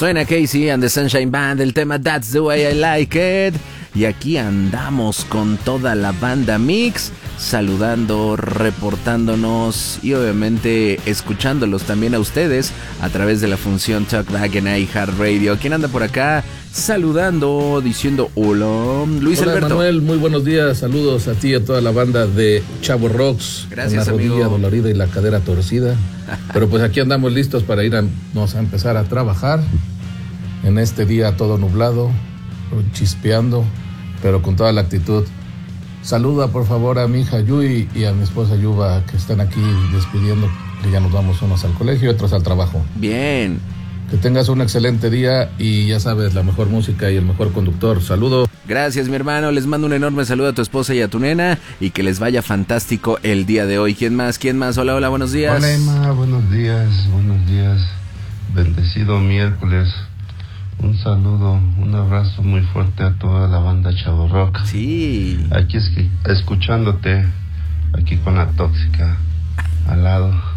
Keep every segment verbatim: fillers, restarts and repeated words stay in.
Suena Casey and the Sunshine Band, el tema That's the Way I Like It. Y aquí andamos con toda la banda Mix, saludando, reportándonos y obviamente escuchándolos también a ustedes a través de la función Talkback en iHeartRadio. ¿Quién anda por acá? Saludando, diciendo hola, Luis hola, Alberto. Manuel, muy buenos días, saludos a ti y a toda la banda de Chavo Rocks. Gracias, con la rodilla amigo. dolorida y la cadera torcida. Pero pues aquí andamos listos para ir a, vamos a empezar a trabajar en este día todo nublado, chispeando, pero con toda la actitud. Saluda por favor a mi hija Yui y a mi esposa Yuba, que están aquí despidiendo, que ya nos vamos unos al colegio y otros al trabajo. Bien. Que tengas un excelente día y ya sabes, la mejor música y el mejor conductor. Saludo. Gracias, mi hermano. Les mando un enorme saludo a tu esposa y a tu nena y que les vaya fantástico el día de hoy. ¿Quién más? ¿Quién más? Hola, hola, buenos días. Hola, Emma, buenos días, buenos días. Bendecido miércoles. Un saludo, un abrazo muy fuerte a toda la banda Chavo Rock. Sí. Aquí es que, escuchándote, aquí con la tóxica al lado.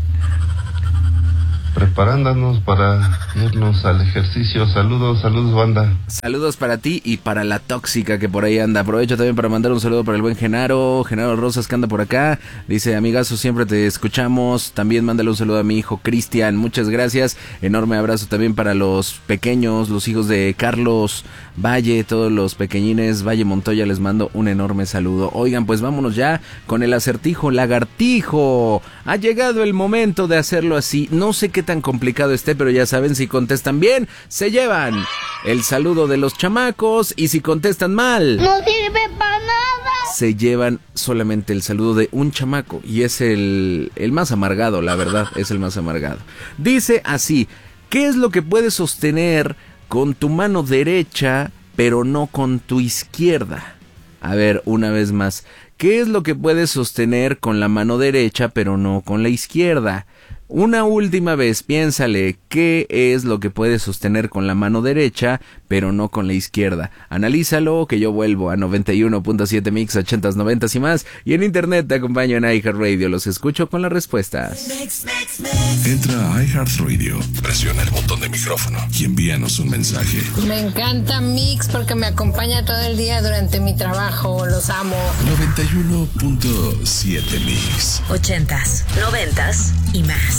Preparándonos para irnos al ejercicio. Saludos, saludos banda. Saludos para ti y para la tóxica que por ahí anda. Aprovecho también para mandar un saludo para el buen Genaro, Genaro Rosas que anda por acá. Dice, amigazo, siempre te escuchamos. También mándale un saludo a mi hijo Cristian. Muchas gracias. Enorme abrazo también para los pequeños, los hijos de Carlos Valle, todos los pequeñines. Valle Montoya, les mando un enorme saludo. Oigan, pues vámonos ya con el acertijo lagartijo. Ha llegado el momento de hacerlo así. No sé qué tan complicado esté, pero ya saben, si contestan bien, se llevan el saludo de los chamacos, y si contestan mal, no sirve para nada, se llevan solamente el saludo de un chamaco, y es el, el más amargado, la verdad, es el más amargado. Dice así: ¿qué es lo que puedes sostener con tu mano derecha, pero no con tu izquierda? A ver, una vez más, ¿qué es lo que puedes sostener con la mano derecha, pero no con la izquierda? Una última vez, piénsale, ¿qué es lo que puedes sostener con la mano derecha, pero no con la izquierda? Analízalo, que yo vuelvo a noventa y uno punto siete Mix, ochentas, noventas y más, y en internet te acompaño en iHeartRadio. Los escucho con las respuestas. Entra a iHeartRadio, presiona el botón de micrófono y envíanos un mensaje. Me encanta Mix porque me acompaña todo el día durante mi trabajo, los amo. noventa y uno punto siete Mix. Ochentas, noventas y más.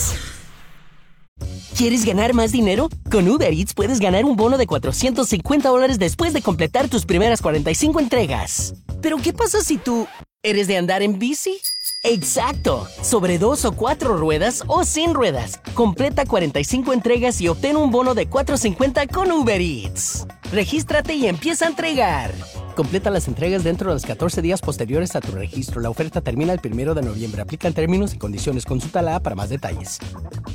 ¿Quieres ganar más dinero? Con Uber Eats puedes ganar un bono de cuatrocientos cincuenta dólares después de completar tus primeras cuarenta y cinco entregas. ¿Pero qué pasa si tú eres de andar en bici? ¡Exacto! Sobre dos o cuatro ruedas o sin ruedas. Completa cuarenta y cinco entregas y obtén un bono de cuatrocientos cincuenta con Uber Eats. Regístrate y empieza a entregar. Completa las entregas dentro de los catorce días posteriores a tu registro. La oferta termina el primero de noviembre. Aplican términos y condiciones. Consulta la app para más detalles.